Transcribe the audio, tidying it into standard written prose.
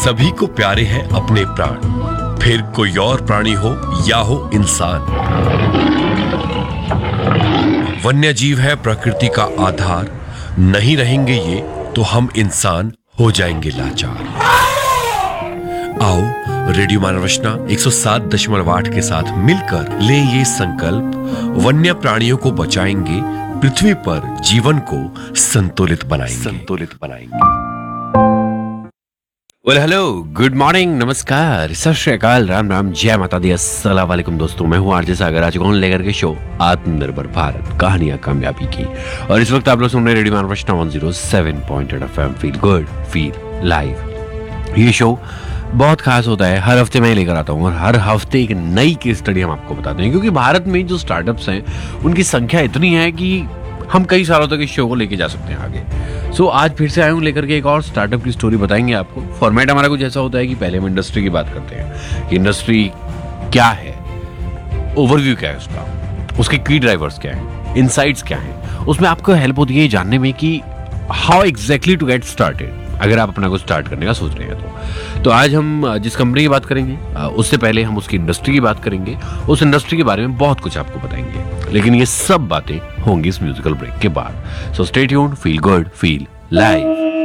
सभी को प्यारे हैं अपने प्राण, फिर कोई और प्राणी हो या हो इंसान। वन्य जीव है प्रकृति का आधार, नहीं रहेंगे ये तो हम इंसान हो जाएंगे लाचार। आओ रेडियो मानव रचना 107.8 के साथ मिलकर ले ये संकल्प, वन्य प्राणियों को बचाएंगे, पृथ्वी पर जीवन को संतुलित बनाएंगे। वेल हेलो, गुड मॉर्निंग, नमस्कार, सत श्री अकाल, राम राम, जय माता दी, अस्सलाम वालेकुम दोस्तों। मैं हूँ आरजे सागर, आज कौन लेकर के शो आत्मनिर्भर भारत, कहानियां कामयाबी की। और इस वक्त आप लोग सुन रहे रेडियो मानव रचना 107.8 FM, feel good feel live. ये शो बहुत खास होता है, हर हफ्ते मैं लेकर आता हूँ और हर हफ्ते एक नई केस स्टडी हम आपको बताते हैं, क्योंकि भारत में जो स्टार्टअप्स हैं उनकी संख्या इतनी है कि हम कई सालों तक इस शो को लेके जा सकते हैं आगे। सो आज फिर से आया हूँ लेकर के एक और स्टार्टअप की स्टोरी बताएंगे आपको। फॉर्मेट हमारा कुछ ऐसा होता है कि पहले हम इंडस्ट्री की बात करते हैं कि इंडस्ट्री क्या है, ओवरव्यू क्या है उसका, उसके की ड्राइवर्स क्या है, इनसाइट्स क्या है। उसमें आपको हेल्प होती है जानने में कि how exactly to get started, अगर आप अपना कुछ स्टार्ट करने का सोच रहे हैं तो आज हम जिस कंपनी की बात करेंगे उससे पहले हम उसकी इंडस्ट्री की बात करेंगे, उस इंडस्ट्री के बारे में बहुत कुछ आपको बताएंगे, लेकिन ये सब बातें होंगी इस म्यूजिकल ब्रेक के बाद। So stay tuned, feel good feel live.